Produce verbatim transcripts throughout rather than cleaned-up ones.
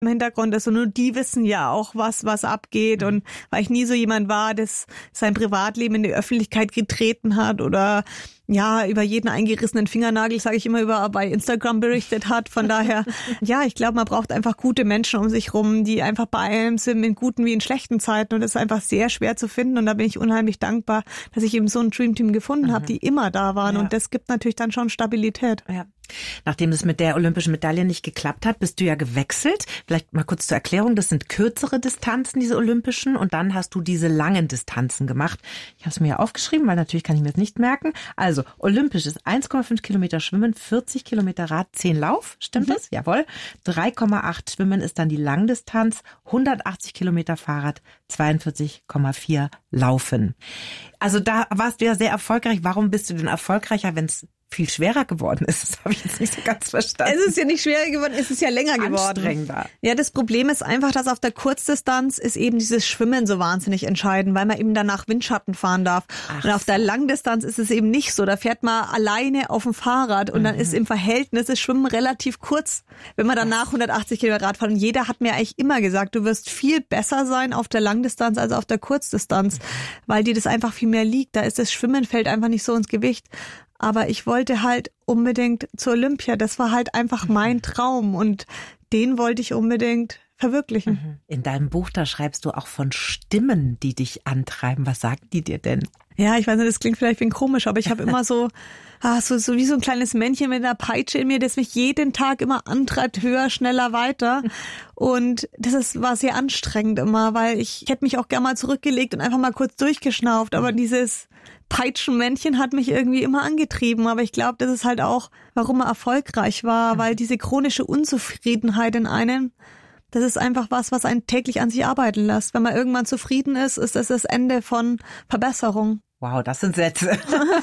im Hintergrund ist und nur die wissen ja auch, was was abgeht. Und weil ich nie so jemand war, das sein Privatleben in die Öffentlichkeit getreten hat oder ja, über jeden eingerissenen Fingernagel, sage ich immer, über bei Instagram berichtet hat. Von daher, ja, ich glaube, man braucht einfach gute Menschen um sich rum, die einfach bei einem sind, in guten wie in schlechten Zeiten. Und das ist einfach sehr schwer zu finden. Und da bin ich unheimlich dankbar, dass ich eben so ein Dreamteam gefunden mhm. habe, die immer da waren. Ja. Und das gibt natürlich dann schon Stabilität. Ja. Nachdem es mit der olympischen Medaille nicht geklappt hat, bist du ja gewechselt. Vielleicht mal kurz zur Erklärung, das sind kürzere Distanzen, diese olympischen, und dann hast du diese langen Distanzen gemacht. Ich habe es mir ja aufgeschrieben, weil natürlich kann ich mir das nicht merken. Also olympisch ist eins Komma fünf Kilometer Schwimmen, vierzig Kilometer Rad, zehn Lauf, stimmt mhm. das? Jawohl. drei Komma acht Schwimmen ist dann die Langdistanz, hundertachtzig Kilometer Fahrrad, zweiundvierzig Komma vier Laufen. Also da warst du ja sehr erfolgreich. Warum bist du denn erfolgreicher, wenn es viel schwerer geworden ist? Das habe ich jetzt nicht so ganz verstanden. Es ist ja nicht schwerer geworden, es ist ja länger geworden. Anstrengender. Ja, das Problem ist einfach, dass auf der Kurzdistanz ist eben dieses Schwimmen so wahnsinnig entscheidend, weil man eben danach Windschatten fahren darf. Ach. Und auf der Langdistanz ist es eben nicht so. Da fährt man alleine auf dem Fahrrad und mhm. dann ist im Verhältnis das Schwimmen relativ kurz, wenn man danach hundertachtzig Kilometer Rad fährt. Und jeder hat mir eigentlich immer gesagt, du wirst viel besser sein auf der Langdistanz als auf der Kurzdistanz, mhm. weil dir das einfach viel mehr liegt. Da ist das Schwimmen fällt einfach nicht so ins Gewicht. Aber ich wollte halt unbedingt zur Olympia. Das war halt einfach mein Traum und den wollte ich unbedingt verwirklichen. In deinem Buch, da schreibst du auch von Stimmen, die dich antreiben. Was sagen die dir denn? Ja, ich weiß nicht, das klingt vielleicht wie komisch, aber ich habe immer so, ah, so, so wie so ein kleines Männchen mit einer Peitsche in mir, das mich jeden Tag immer antreibt, höher, schneller, weiter. Und das ist, war sehr anstrengend immer, weil ich, ich hätte mich auch gerne mal zurückgelegt und einfach mal kurz durchgeschnauft. Aber dieses Peitschenmännchen hat mich irgendwie immer angetrieben. Aber ich glaube, das ist halt auch, warum er erfolgreich war, weil diese chronische Unzufriedenheit in einem, das ist einfach was, was einen täglich an sich arbeiten lässt. Wenn man irgendwann zufrieden ist, ist das das Ende von Verbesserung. Wow, das sind Sätze.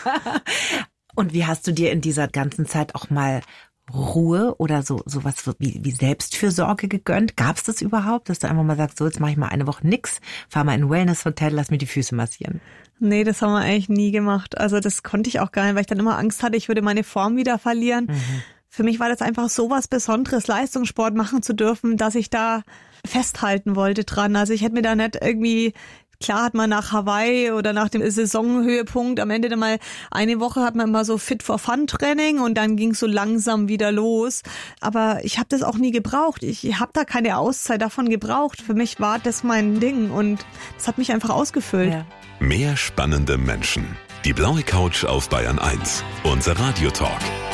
Und wie hast du dir in dieser ganzen Zeit auch mal Ruhe oder so sowas wie, wie Selbstfürsorge gegönnt? Gab es das überhaupt, dass du einfach mal sagst, so jetzt mache ich mal eine Woche nix, fahr mal in ein Wellness-Hotel, lass mir die Füße massieren? Nee, das haben wir eigentlich nie gemacht. Also das konnte ich auch gar nicht, weil ich dann immer Angst hatte, ich würde meine Form wieder verlieren. Mhm. Für mich war das einfach so was Besonderes, Leistungssport machen zu dürfen, dass ich da festhalten wollte dran. Also ich hätte mir da nicht irgendwie, klar hat man nach Hawaii oder nach dem Saisonhöhepunkt am Ende dann mal eine Woche hat man immer so Fit-for-Fun-Training und dann ging es so langsam wieder los. Aber ich habe das auch nie gebraucht. Ich habe da keine Auszeit davon gebraucht. Für mich war das mein Ding und das hat mich einfach ausgefüllt. Ja. Mehr spannende Menschen. Die blaue Couch auf Bayern eins. Unser Radiotalk.